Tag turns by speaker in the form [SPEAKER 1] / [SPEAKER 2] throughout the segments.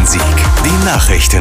[SPEAKER 1] Bonn-Rhein-Sieg. Die Nachrichten.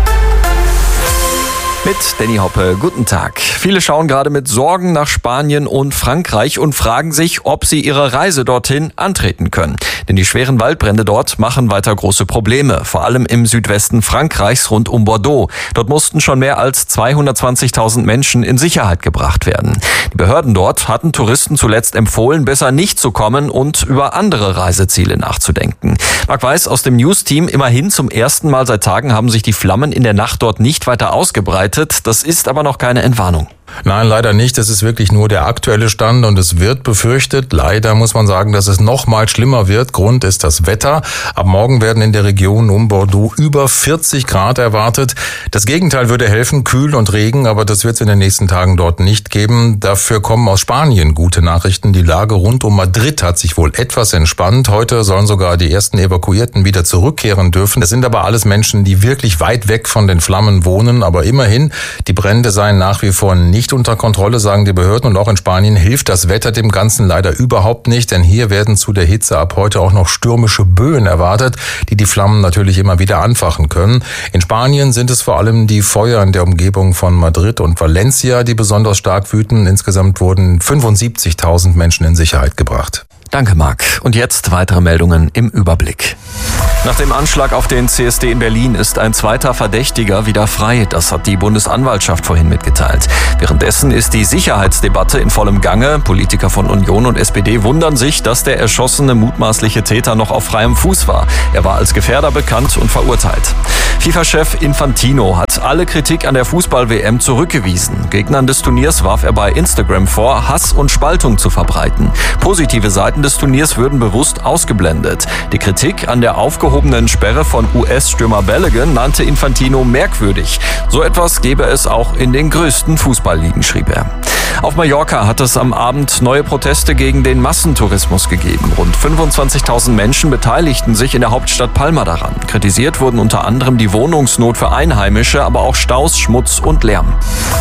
[SPEAKER 2] Mit Danny Hoppe, guten Tag. Viele schauen gerade mit Sorgen nach Spanien und Frankreich und fragen sich, ob sie ihre Reise dorthin antreten können. Denn die schweren Waldbrände dort machen weiter große Probleme, vor allem im Südwesten Frankreichs rund um Bordeaux. Dort mussten schon mehr als 220.000 Menschen in Sicherheit gebracht werden. Die Behörden dort hatten Touristen zuletzt empfohlen, besser nicht zu kommen und über andere Reiseziele nachzudenken. Marc Weiß aus dem News-Team, immerhin zum ersten Mal seit Tagen haben sich die Flammen in der Nacht dort nicht weiter ausgebreitet. Das ist aber noch keine Entwarnung.
[SPEAKER 3] Nein, leider nicht. Das ist wirklich nur der aktuelle Stand und es wird befürchtet, leider muss man sagen, dass es noch mal schlimmer wird. Grund ist das Wetter. Ab morgen werden in der Region um Bordeaux über 40 Grad erwartet. Das Gegenteil würde helfen, kühl und Regen, aber das wird es in den nächsten Tagen dort nicht geben. Dafür kommen aus Spanien gute Nachrichten. Die Lage rund um Madrid hat sich wohl etwas entspannt. Heute sollen sogar die ersten Evakuierten wieder zurückkehren dürfen. Das sind aber alles Menschen, die wirklich weit weg von den Flammen wohnen. Aber immerhin, die Brände seien nach wie vor nicht unter Kontrolle, sagen die Behörden. Und auch in Spanien hilft das Wetter dem Ganzen leider überhaupt nicht, denn hier werden zu der Hitze ab heute auch noch stürmische Böen erwartet, die die Flammen natürlich immer wieder anfachen können. In Spanien sind es vor allem die Feuer in der Umgebung von Madrid und Valencia, die besonders stark wüten. Insgesamt wurden 75.000 Menschen in Sicherheit gebracht.
[SPEAKER 2] Danke, Marc. Und jetzt weitere Meldungen im Überblick. Nach dem Anschlag auf den CSD in Berlin ist ein zweiter Verdächtiger wieder frei. Das hat die Bundesanwaltschaft vorhin mitgeteilt. Währenddessen ist die Sicherheitsdebatte in vollem Gange. Politiker von Union und SPD wundern sich, dass der erschossene mutmaßliche Täter noch auf freiem Fuß war. Er war als Gefährder bekannt und verurteilt. FIFA-Chef Infantino hat alle Kritik an der Fußball-WM zurückgewiesen. Gegnern des Turniers warf er bei Instagram vor, Hass und Spaltung zu verbreiten. Positive Seiten des Turniers würden bewusst ausgeblendet. Die Kritik an der aufgehobenen Sperre von US-Stürmer Balogun nannte Infantino merkwürdig. So etwas gäbe es auch in den größten Fußballligen, schrieb er. Auf Mallorca hat es am Abend neue Proteste gegen den Massentourismus gegeben. Rund 25.000 Menschen beteiligten sich in der Hauptstadt Palma daran. Kritisiert wurden unter anderem die Wohnungsnot für Einheimische, aber auch Staus, Schmutz und Lärm.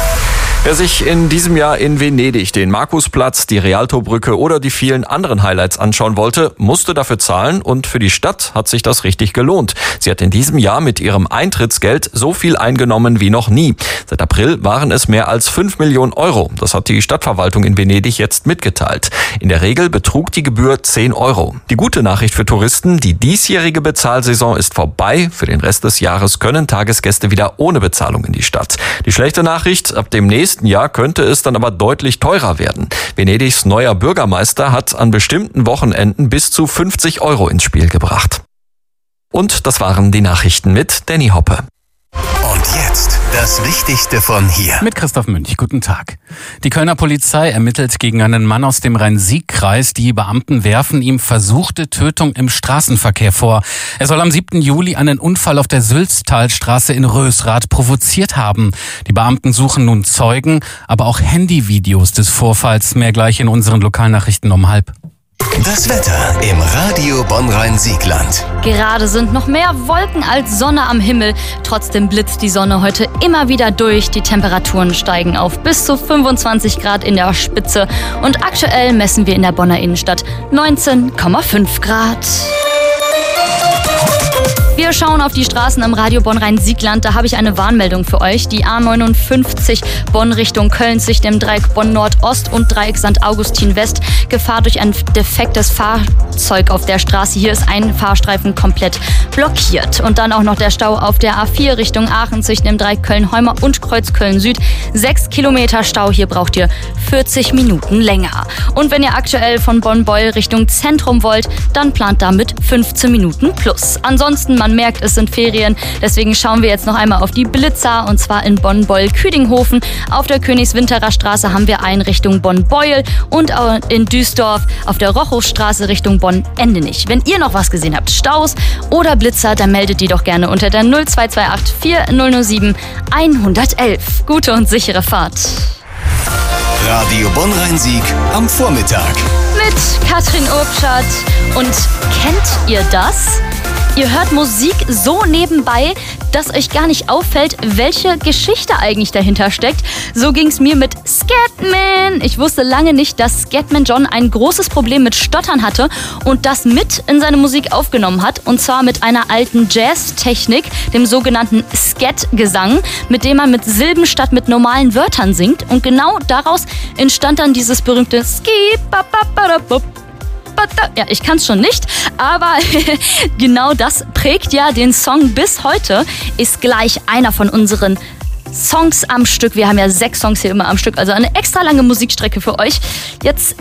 [SPEAKER 2] Wer sich in diesem Jahr in Venedig den Markusplatz, die Rialtobrücke oder die vielen anderen Highlights anschauen wollte, musste dafür zahlen und für die Stadt hat sich das richtig gelohnt. Sie hat in diesem Jahr mit ihrem Eintrittsgeld so viel eingenommen wie noch nie. Seit April waren es mehr als 5 Millionen Euro. Das hat die Stadtverwaltung in Venedig jetzt mitgeteilt. In der Regel betrug die Gebühr 10 Euro. Die gute Nachricht für Touristen, die diesjährige Bezahlsaison ist vorbei. Für den Rest des Jahres können Tagesgäste wieder ohne Bezahlung in die Stadt. Die schlechte Nachricht, ab dem nächsten Jahr könnte es dann aber deutlich teurer werden. Venedigs neuer Bürgermeister hat an bestimmten Wochenenden bis zu 50 Euro ins Spiel gebracht. Und das waren die Nachrichten mit Danny Hoppe.
[SPEAKER 1] Und jetzt das Wichtigste von hier.
[SPEAKER 4] Mit Christoph Münch, guten Tag. Die Kölner Polizei ermittelt gegen einen Mann aus dem Rhein-Sieg-Kreis. Die Beamten werfen ihm versuchte Tötung im Straßenverkehr vor. Er soll am 7. Juli einen Unfall auf der Sülztalstraße in Rösrath provoziert haben. Die Beamten suchen nun Zeugen, aber auch Handyvideos des Vorfalls. Mehr gleich in unseren Lokalnachrichten um 12:30.
[SPEAKER 1] Das Wetter im Radio Bonn-Rhein-Siegland.
[SPEAKER 5] Gerade sind noch mehr Wolken als Sonne am Himmel. Trotzdem blitzt die Sonne heute immer wieder durch. Die Temperaturen steigen auf bis zu 25 Grad in der Spitze. Und aktuell messen wir in der Bonner Innenstadt 19,5 Grad. Wir schauen auf die Straßen im Radio Bonn-Rhein-Siegland. Da habe ich eine Warnmeldung für euch. Die A59 Bonn Richtung Köln zwischen dem Dreieck Bonn-Nord-Ost und Dreieck St. Augustin-West. Gefahr durch ein defektes Fahrzeug auf der Straße. Hier ist ein Fahrstreifen komplett blockiert. Und dann auch noch der Stau auf der A4 Richtung Aachen zwischen dem Dreieck Köln-Heumer und Kreuz Köln-Süd. 6 Kilometer Stau. Hier braucht ihr 40 Minuten länger. Und wenn ihr aktuell von Bonn-Beul Richtung Zentrum wollt, dann plant damit 15 Minuten plus. Ansonsten, man merkt, es sind Ferien. Deswegen schauen wir jetzt noch einmal auf die Blitzer, und zwar in Bonn-Beul-Küdinghofen. Auf der Königswinterer Straße haben wir einen Richtung Bonn-Beul und in Duisdorf auf der Rochusstraße Richtung Bonn-Endenich. Wenn ihr noch was gesehen habt, Staus oder Blitzer, dann meldet die doch gerne unter der 0228 4007 111. Gute und sichere Fahrt.
[SPEAKER 1] Radio Bonn-Rhein-Sieg am Vormittag.
[SPEAKER 5] Mit Katrin Urbschat. Und kennt ihr das? Ihr hört Musik so nebenbei, dass euch gar nicht auffällt, welche Geschichte eigentlich dahinter steckt. So ging's mir mit Scatman. Ich wusste lange nicht, dass Scatman John ein großes Problem mit Stottern hatte und das mit in seine Musik aufgenommen hat. Und zwar mit einer alten Jazz-Technik, dem sogenannten Scat-Gesang, mit dem man mit Silben statt mit normalen Wörtern singt. Und genau daraus entstand dann dieses berühmte Ski-ba-ba-ba-da-bup. Ja, ich kann es schon nicht, aber genau das prägt ja den Song bis heute, ist gleich einer von unseren Songs am Stück. Wir haben ja 6 Songs hier immer am Stück, also eine extra lange Musikstrecke für euch. Jetzt